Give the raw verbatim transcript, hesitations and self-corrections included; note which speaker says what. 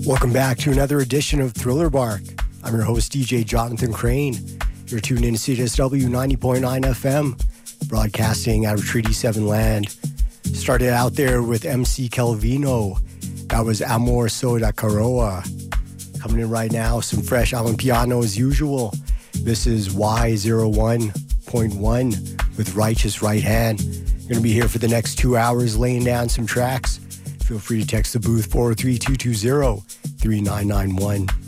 Speaker 1: Welcome back to another edition of Thriller Bark. I'm your host, D J Jonathan Crane. You're tuned in to C J S W ninety point nine F M, broadcasting out of Treaty seven land. Started out there with M C Calvino. That was Amor Soda Caroa. Coming in right now, some fresh Amapiano as usual. This is Y zero one point one with Righteous Right Hand. You're going to be here for the next two hours laying down some tracks. Feel free to text the booth four oh three, two two zero, three nine nine one.